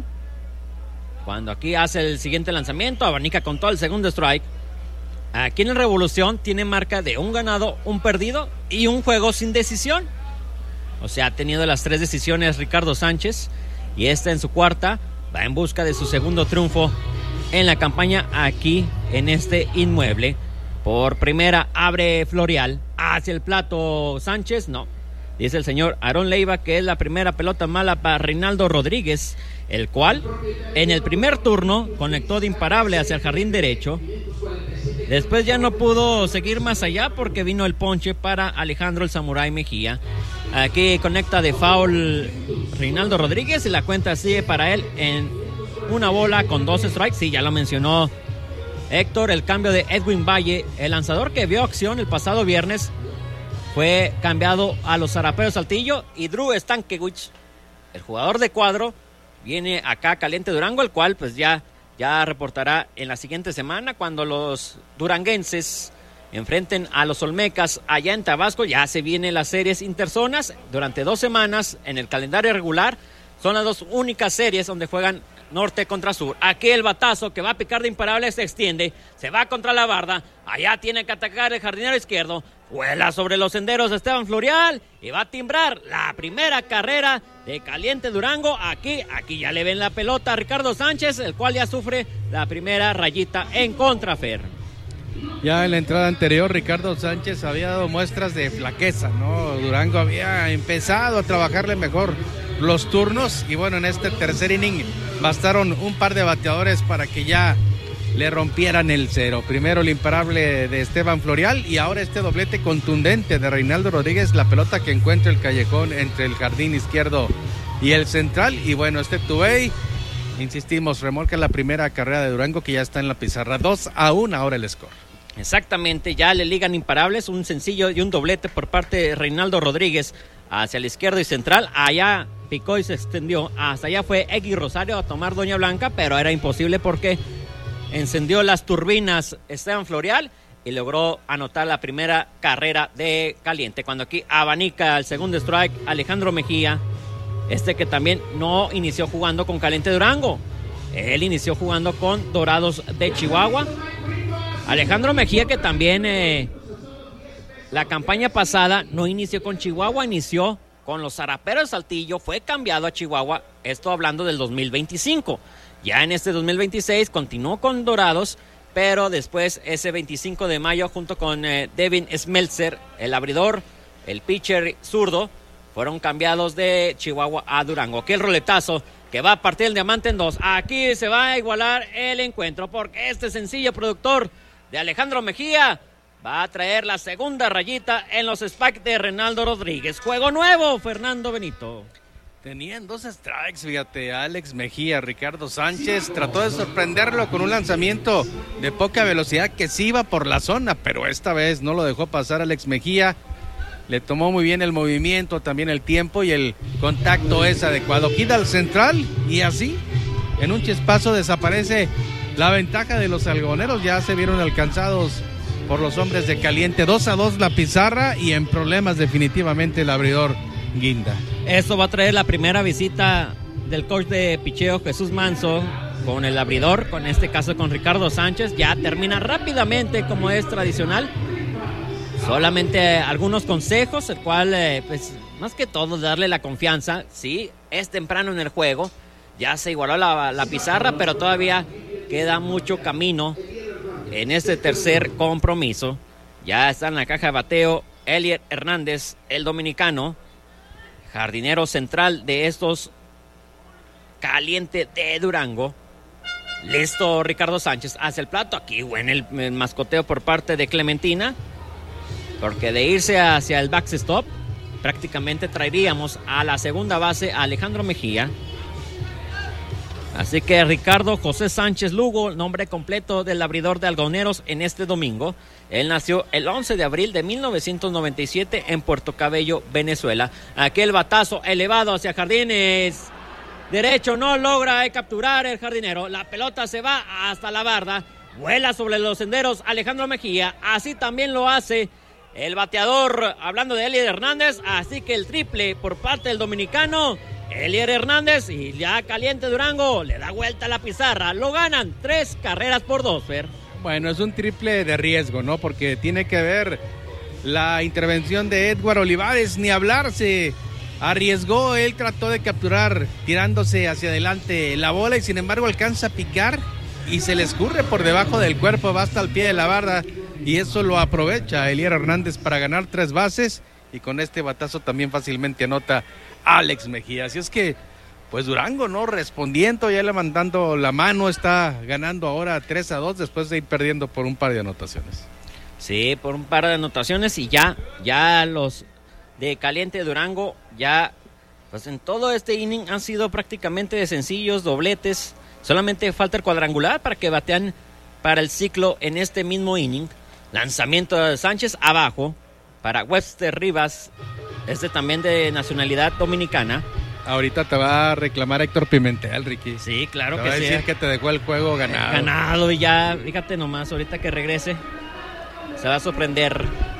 Cuando aquí hace el siguiente lanzamiento, abanica con todo el segundo strike. Aquí en el Revolución tiene marca de 1 ganado, 1 perdido y 1 juego sin decisión. O sea, ha tenido las 3 decisiones Ricardo Sánchez y esta en su cuarta va en busca de su segundo triunfo en la campaña aquí en este inmueble. Por primera abre Florial hacia el plato Sánchez, no. Dice el señor Aarón Leiva que es la primera pelota mala para Reinaldo Rodríguez, el cual en el primer turno conectó de imparable hacia el jardín derecho. Después ya no pudo seguir más allá porque vino el ponche para Alejandro el Samurái Mejía. Aquí conecta de foul Reinaldo Rodríguez y la cuenta sigue para él en 1 bola con 2 strikes. Sí, ya lo mencionó Héctor, el cambio de Edwin Valle, el lanzador que vio acción el pasado viernes, fue cambiado a los Zaraperos Saltillo, y Drew Stankiewicz, el jugador de cuadro, viene acá a Caliente Durango, el cual pues ya reportará en la siguiente semana cuando los duranguenses enfrenten a los Olmecas allá en Tabasco. Ya se vienen las series interzonas durante 2 semanas en el calendario regular. Son las 2 únicas series donde juegan norte contra sur. Aquí el batazo que va a picar de imparable se extiende, se va contra la barda, allá tiene que atacar el jardinero izquierdo, vuela sobre los senderos de Esteban Florial y va a timbrar la primera carrera de Caliente Durango. Aquí ya le ven la pelota a Ricardo Sánchez, el cual ya sufre la primera rayita en contra, Fer. Ya en la entrada anterior Ricardo Sánchez había dado muestras de flaqueza, ¿no? Durango había empezado a trabajarle mejor los turnos y bueno, en este tercer inning bastaron un par de bateadores para que ya le rompieran el cero. Primero el imparable de Esteban Florial y ahora este doblete contundente de Reinaldo Rodríguez, la pelota que encuentra el callejón entre el jardín izquierdo y el central. Y bueno, este Tubey, insistimos, remolca la primera carrera de Durango que ya está en la pizarra. 2-1 ahora el score. Exactamente, ya le ligan imparables, un sencillo y un doblete por parte de Reinaldo Rodríguez hacia el izquierdo y central. Allá picó y se extendió, hasta allá fue Egui Rosario a tomar Doña Blanca, pero era imposible porque encendió las turbinas Esteban Florial y logró anotar la primera carrera de Caliente. Cuando aquí abanica el segundo strike Alejandro Mejía, que también no inició jugando con Caliente Durango, él inició jugando con Dorados de Chihuahua. Alejandro Mejía, que también la campaña pasada no inició con Chihuahua, inició con los Zaraperos de Saltillo, fue cambiado a Chihuahua, esto hablando del 2025. Ya en este 2026 continuó con Dorados, pero después ese 25 de mayo junto con Devin Smeltzer, el abridor, el pitcher zurdo, fueron cambiados de Chihuahua a Durango. Aquí el roletazo que va a partir el diamante en 2. Aquí se va a igualar el encuentro porque este sencillo productor de Alejandro Mejía va a traer la segunda rayita en los spikes de Reinaldo Rodríguez. Juego nuevo, Fernando Benito. Tenían 2 strikes, fíjate, Alex Mejía. Ricardo Sánchez trató de sorprenderlo con un lanzamiento de poca velocidad que sí iba por la zona, pero esta vez no lo dejó pasar Alex Mejía. Le tomó muy bien el movimiento, también el tiempo y el contacto es adecuado. Quita al central y así, en un chispazo desaparece la ventaja de los algodoneros. Ya se vieron alcanzados por los hombres de Caliente. 2-2 la pizarra y en problemas definitivamente el abridor Guinda. Esto va a traer la primera visita del coach de picheo Jesús Manso con el abridor, con este caso con Ricardo Sánchez. Ya termina rápidamente como es tradicional. Solamente algunos consejos, el cual pues más que todo darle la confianza. Sí, es temprano en el juego, ya se igualó la pizarra, pero todavía queda mucho camino en este tercer compromiso. Ya está en la caja de bateo Elier Hernández, el dominicano, jardinero central de estos Caliente de Durango. Listo Ricardo Sánchez hacia el plato. Aquí bueno el mascoteo por parte de Clementina. porque de irse hacia el backstop, prácticamente traeríamos a la segunda base a Alejandro Mejía. Así que Ricardo José Sánchez Lugo, nombre completo del abridor de Algodoneros en este domingo. Él nació el 11 de abril de 1997 en Puerto Cabello, Venezuela. Aquel batazo elevado hacia jardines derecho, no logra capturar el jardinero. La pelota se va hasta la barda, vuela sobre los senderos Alejandro Mejía. Así también lo hace el bateador, hablando de Elier Hernández. Así que el triple por parte del dominicano Elier Hernández, y ya caliente Durango, le da vuelta a la pizarra. Lo ganan 3 carreras por 2, Fer. Bueno, es un triple de riesgo, ¿no? Porque tiene que ver la intervención de Edward Olivares, ni hablar, se arriesgó, él trató de capturar tirándose hacia adelante la bola y sin embargo alcanza a picar y se le escurre por debajo del cuerpo, va hasta el pie de la barda y eso lo aprovecha Elier Hernández para ganar 3 bases y con este batazo también fácilmente anota Alex Mejía. Así es que, pues Durango, ¿no? Respondiendo, ya levantando la mano, está ganando ahora 3-2 después de ir perdiendo por un par de anotaciones. Sí, por un par de anotaciones y ya los de caliente Durango, ya, pues en todo este inning han sido prácticamente de sencillos, dobletes. Solamente falta el cuadrangular para que batean para el ciclo en este mismo inning. Lanzamiento de Sánchez abajo para Webster Rivas, también de nacionalidad dominicana. Ahorita te va a reclamar Héctor Pimentel, Ricky. Sí, claro te que va sí. a decir que te dejó el juego ganado. Ganado y ya, fíjate nomás, ahorita que regrese, se va a sorprender.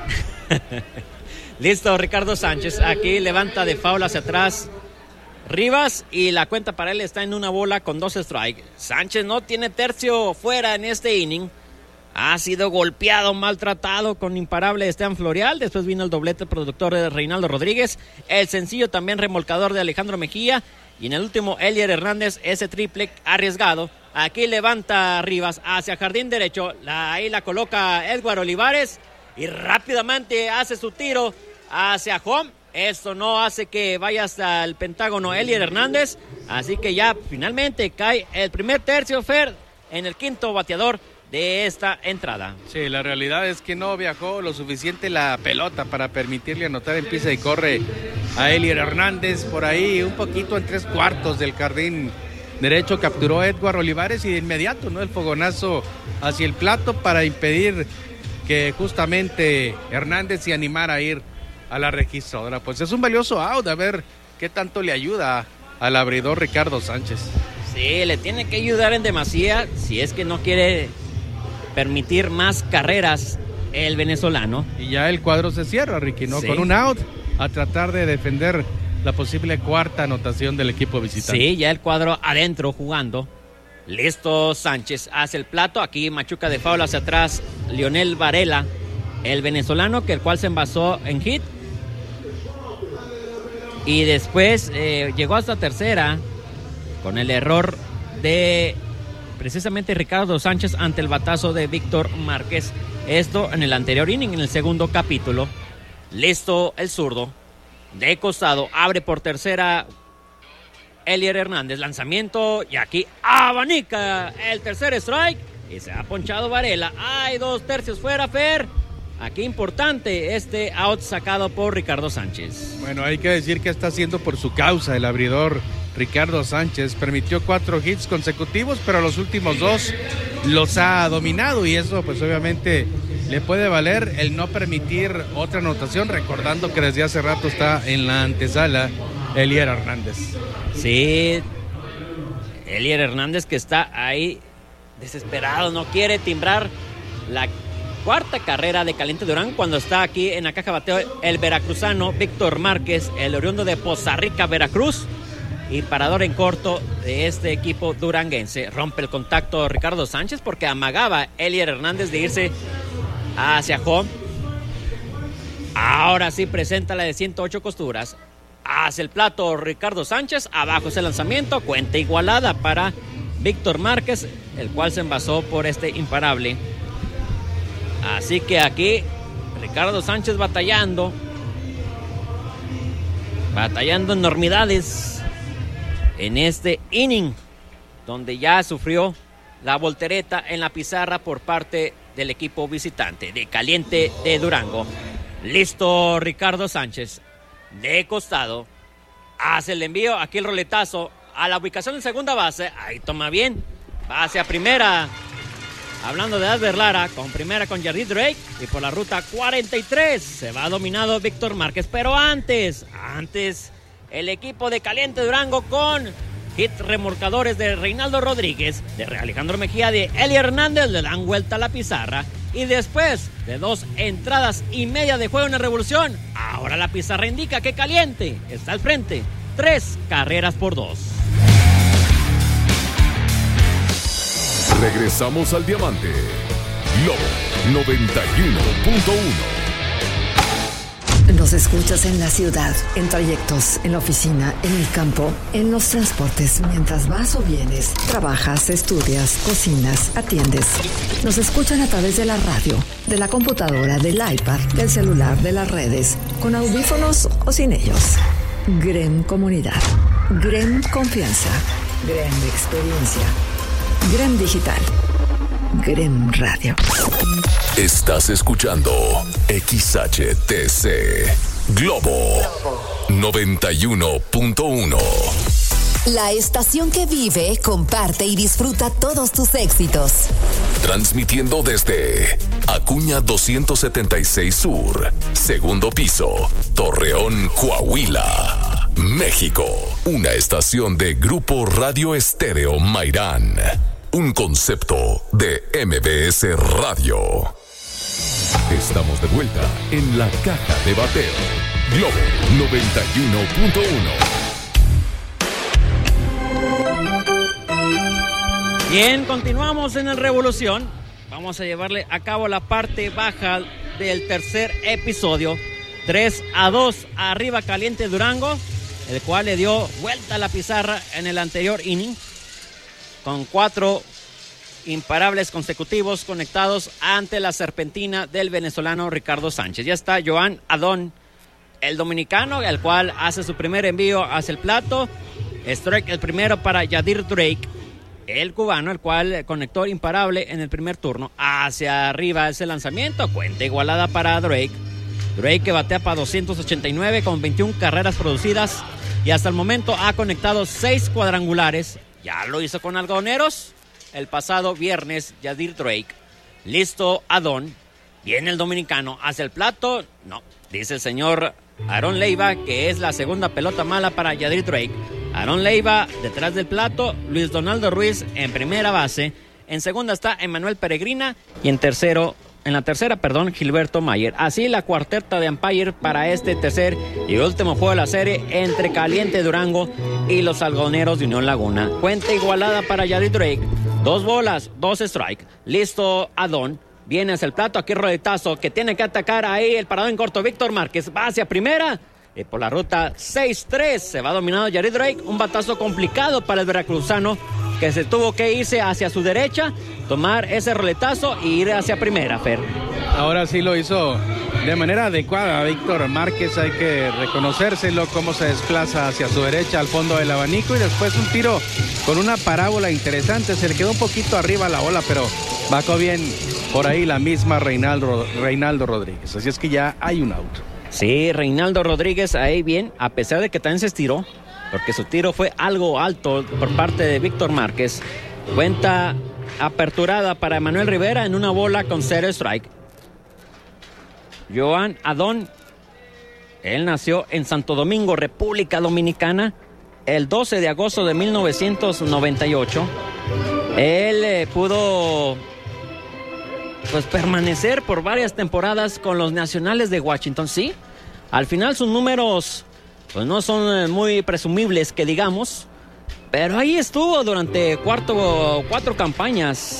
Listo, Ricardo Sánchez, aquí levanta de foul hacia atrás Rivas y la cuenta para él está en 1 bola con 2 strikes. Sánchez no tiene tercio fuera en este inning. Ha sido golpeado, maltratado con imparable Esteban Florial. Después vino el doblete productor de Reinaldo Rodríguez. El sencillo también remolcador de Alejandro Mejía. Y en el último, Elier Hernández, ese triple arriesgado. Aquí levanta Rivas hacia jardín derecho. Ahí la coloca Edward Olivares. Y rápidamente hace su tiro hacia home. Esto no hace que vaya hasta el pentágono Elier Hernández. Así que ya finalmente cae el primer tercio, Fer, en el quinto bateador de esta entrada. Sí, la realidad es que no viajó lo suficiente la pelota para permitirle anotar en pisa y corre a Elier Hernández. Por ahí un poquito en 3/4 del jardín derecho capturó Edward Olivares y de inmediato, ¿no? El fogonazo hacia el plato para impedir que justamente Hernández se animara a ir a la registradora. Pues es un valioso out, a ver qué tanto le ayuda al abridor Ricardo Sánchez. Sí, le tiene que ayudar en demasía si es que no quiere permitir más carreras el venezolano. Y ya el cuadro se cierra, Ricky, ¿no? Sí. Con un out a tratar de defender la posible 4ª anotación del equipo visitante. Sí, ya el cuadro adentro jugando. Listo, Sánchez hace el plato. Aquí machuca de foul hacia atrás Lionel Varela, el venezolano, que el cual se envasó en hit. Y después llegó hasta tercera con el error de precisamente Ricardo Sánchez ante el batazo de Víctor Márquez. Esto en el anterior inning, en el segundo capítulo. Listo el zurdo. De costado, abre por tercera Elier Hernández. Lanzamiento y aquí abanica el tercer strike. Y se ha ponchado Varela. Hay 2 tercios fuera, Fer. Aquí importante este out sacado por Ricardo Sánchez. Bueno, hay que decir que está haciendo por su causa el abridor Ricardo Sánchez. Permitió 4 hits consecutivos, pero los últimos 2 los ha dominado y eso pues obviamente le puede valer el no permitir otra anotación, recordando que desde hace rato está en la antesala Elier Hernández. Sí, Elier Hernández que está ahí desesperado, no quiere timbrar la 4ª carrera de Caliente Durango cuando está aquí en la caja bateo el veracruzano Víctor Márquez, el oriundo de Poza Rica, Veracruz, y parador en corto de este equipo duranguense. Rompe el contacto Ricardo Sánchez porque amagaba Elier Hernández de irse hacia home. Ahora sí presenta la de 108 costuras. Hace el plato Ricardo Sánchez, abajo ese lanzamiento, cuenta igualada para Víctor Márquez, el cual se envasó por este imparable. Así que aquí Ricardo Sánchez batallando enormidades en este inning, donde ya sufrió la voltereta en la pizarra por parte del equipo visitante de Caliente de Durango. Listo Ricardo Sánchez. De costado. Hace el envío. Aquí el roletazo a la ubicación en segunda base. Ahí toma bien. Va hacia primera. Hablando de Adver Lara, con primera con Jardy Drake. Y por la ruta 43 se va dominado Víctor Márquez. Pero antes, el equipo de Caliente Durango con hits remolcadores de Reinaldo Rodríguez, de Alejandro Mejía, de Eli Hernández, le dan vuelta a la pizarra. Y después de 2 entradas y media de juego en la revolución, ahora la pizarra indica que Caliente está al frente. 3 carreras por 2. Regresamos al Diamante. Globo 91.1. Nos escuchas en la ciudad, en trayectos, en la oficina, en el campo, en los transportes, mientras vas o vienes, trabajas, estudias, cocinas, atiendes. Nos escuchan a través de la radio, de la computadora, del iPad, del celular, de las redes, con audífonos o sin ellos. GREM Comunidad, GREM Confianza, GREM Experiencia, GREM Digital, GREM Radio. Estás escuchando XHTC Globo 91.1. La estación que vive, comparte y disfruta todos tus éxitos. Transmitiendo desde Acuña 276 Sur, segundo piso, Torreón, Coahuila, México. Una estación de Grupo Radio Estéreo Mairán. Un concepto de MBS Radio. Estamos de vuelta en la caja de bateo. Globo 91.1. Bien, continuamos en el Revolución. Vamos a llevarle a cabo la parte baja del tercer episodio. 3-2 arriba Caliente Durango, el cual le dio vuelta a la pizarra en el anterior inning, con 4 imparables consecutivos conectados ante la serpentina del venezolano Ricardo Sánchez. Ya está Joan Adón, el dominicano, el cual hace su primer envío hacia el plato. Strike el primero para Yadir Drake, el cubano, el cual conectó imparable en el primer turno. Hacia arriba ese lanzamiento, cuenta igualada para Drake. Drake que batea para 289 con 21 carreras producidas y hasta el momento ha conectado 6 cuadrangulares. Ya lo hizo con Algodoneros el pasado viernes. Yadir Drake. Listo Adón. Viene el dominicano hacia el plato. No, dice el señor Aaron Leiva que es la segunda pelota mala para Yadir Drake. Aaron Leiva detrás del plato. Luis Donaldo Ruiz en primera base. En segunda está Emanuel Peregrina. Y en la tercera, Gilberto Mayer. Así la cuarteta de umpire para este tercer y último juego de la serie entre Caliente Durango y los Algodoneros de Unión Laguna. Cuenta igualada para Yadir Drake. 2 bolas, 2 strike. Listo Adón. Viene hacia el plato. Aquí roletazo que tiene que atacar ahí el parado en corto. Víctor Márquez va hacia primera. Y por la ruta 6-3 se va dominando Yadir Drake. Un batazo complicado para el veracruzano que se tuvo que irse hacia su derecha, tomar ese roletazo y ir hacia primera, Fer. Ahora sí lo hizo de manera adecuada Víctor Márquez, hay que reconocérselo, cómo se desplaza hacia su derecha al fondo del abanico y después un tiro con una parábola interesante. Se le quedó un poquito arriba la bola, pero bajó bien por ahí la misma Reinaldo Rodríguez. Así es que ya hay un out. Sí, Reinaldo Rodríguez ahí bien, a pesar de que también se estiró, porque su tiro fue algo alto por parte de Víctor Márquez. Cuenta aperturada para Emanuel Rivera en una bola con 0 strike. Joan Adón, él nació en Santo Domingo, República Dominicana, el 12 de agosto de 1998. Él pudo permanecer por varias temporadas con los Nacionales de Washington. Sí, al final sus números no son muy presumibles que digamos, pero ahí estuvo durante 4 campañas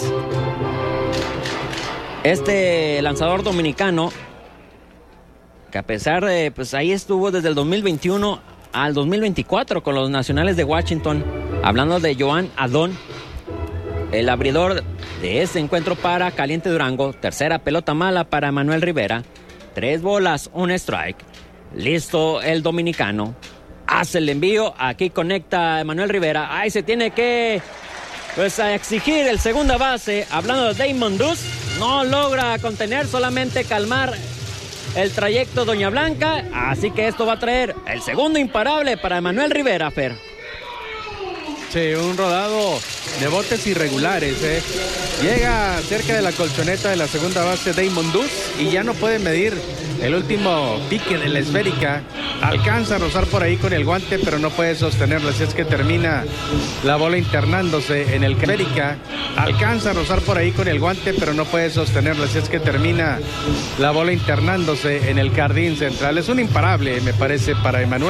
este lanzador dominicano, que a pesar de, ahí estuvo desde el 2021 al 2024 con los Nacionales de Washington. Hablando de Joan Adón, el abridor de este encuentro para Caliente Durango. Tercera pelota mala para Manuel Rivera. 3 bolas, 1 strike. Listo el dominicano. Hace el envío. Aquí conecta Manuel Rivera. Ahí se tiene que a exigir el segunda base. Hablando de Damon Duz. No logra contener, solamente calmar el trayecto Doña Blanca, así que esto va a traer el segundo imparable para Emanuel Rivera, Fer. Sí, un rodado de botes irregulares, Llega cerca de la colchoneta de la segunda base Damon Duz y ya no puede medir el último pique de la esférica. Alcanza a rozar por ahí con el guante, pero no puede sostenerlo, así es que termina la bola internándose en el esférica. Alcanza a rozar por ahí con el guante, pero no puede sostenerlo, así es que termina la bola internándose en el jardín central. Es un imparable, me parece, para Emanuel